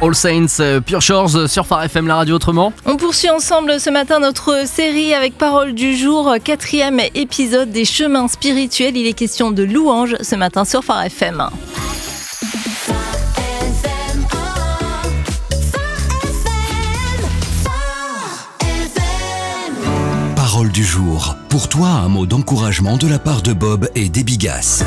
All Saints, Pure Shores sur Phare FM, la radio autrement. On poursuit ensemble ce matin notre série avec Parole du jour, 4e épisode des chemins spirituels. Il est question de louange ce matin sur Phare FM. Parole du jour. Pour toi, un mot d'encouragement de la part de Bob et d'Ebigas.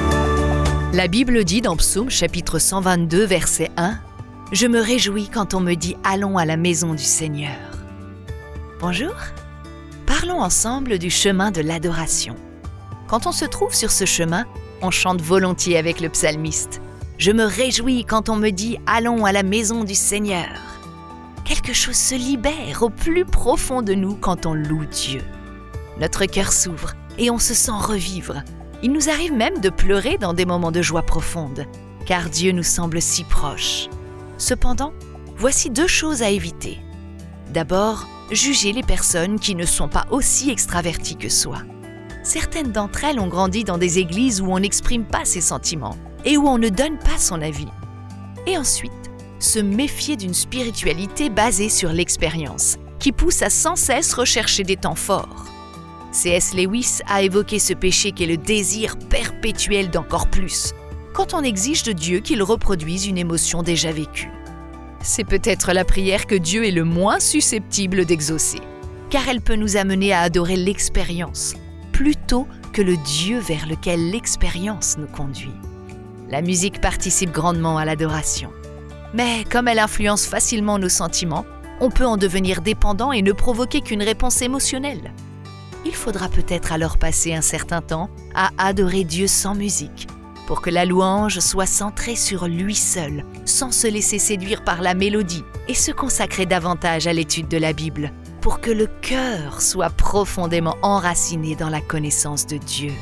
La Bible dit dans Psaume chapitre 122, verset 1 « Je me réjouis quand on me dit « Allons à la maison du Seigneur ». Bonjour, parlons ensemble du chemin de l'adoration. Quand on se trouve sur ce chemin, on chante volontiers avec le psalmiste. « Je me réjouis quand on me dit « Allons à la maison du Seigneur ». Quelque chose se libère au plus profond de nous quand on loue Dieu. Notre cœur s'ouvre et on se sent revivre. Il nous arrive même de pleurer dans des moments de joie profonde, car Dieu nous semble si proche. Cependant, voici 2 choses à éviter. D'abord, juger les personnes qui ne sont pas aussi extraverties que soi. Certaines d'entre elles ont grandi dans des églises où on n'exprime pas ses sentiments et où on ne donne pas son avis. Et ensuite, se méfier d'une spiritualité basée sur l'expérience, qui pousse à sans cesse rechercher des temps forts. C.S. Lewis a évoqué ce péché qu'est le désir perpétuel d'encore plus, quand on exige de Dieu qu'il reproduise une émotion déjà vécue. C'est peut-être la prière que Dieu est le moins susceptible d'exaucer, car elle peut nous amener à adorer l'expérience, plutôt que le Dieu vers lequel l'expérience nous conduit. La musique participe grandement à l'adoration. Mais comme elle influence facilement nos sentiments, on peut en devenir dépendant et ne provoquer qu'une réponse émotionnelle. Il faudra peut-être alors passer un certain temps à adorer Dieu sans musique, pour que la louange soit centrée sur lui seul, sans se laisser séduire par la mélodie, et se consacrer davantage à l'étude de la Bible, pour que le cœur soit profondément enraciné dans la connaissance de Dieu.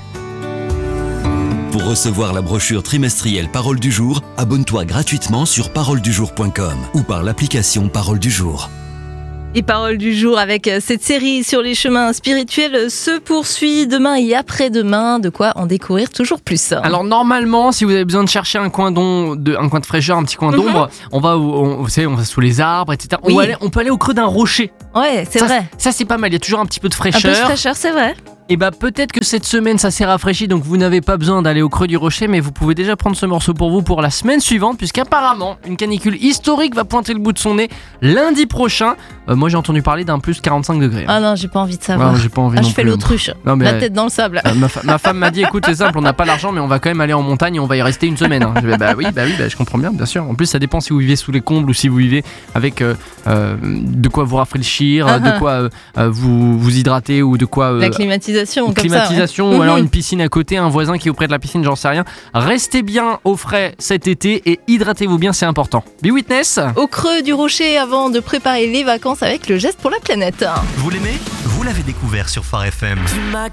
Pour recevoir la brochure trimestrielle Parole du jour, abonne-toi gratuitement sur paroledujour.com ou par l'application Parole du jour. Et Parole du jour avec cette série sur les chemins spirituels se poursuit demain et après-demain. De quoi en découvrir toujours plus. Alors normalement, si vous avez besoin de chercher un coin de fraîcheur, un petit coin d'ombre, on va sous les arbres, etc. Oui. On peut aller au creux d'un rocher. Ouais, c'est vrai. Ça c'est pas mal, il y a toujours un petit peu de Un fraîcheur. peu de fraîcheur, c'est vrai. Et peut-être que cette semaine ça s'est rafraîchi, donc vous n'avez pas besoin d'aller au creux du rocher, mais vous pouvez déjà prendre ce morceau pour vous pour la semaine suivante, puisqu'apparemment une canicule historique va pointer le bout de son nez lundi prochain. Moi j'ai entendu parler d'un plus 45 degrés. Ah non, j'ai pas envie de savoir. Ouais, j'ai pas envie je non fais plus. l'autruche, Non, mais la tête dans le sable. Ma femme m'a dit écoute c'est simple, on n'a pas l'argent mais on va quand même aller en montagne et on va y rester une semaine. Je vais, oui, je comprends bien sûr. En plus ça dépend si vous vivez sous les combles ou si vous vivez avec de quoi vous rafraîchir, de quoi vous hydrater ou de quoi... la climatisation, comme ça. Ou alors une piscine à côté, un voisin qui est auprès de la piscine, j'en sais rien. Restez bien au frais cet été et hydratez-vous bien, c'est important. Be Witness au creux du rocher avant de préparer les vacances avec le geste pour la planète. Vous l'aimez ? Vous l'avez découvert sur Phare FM.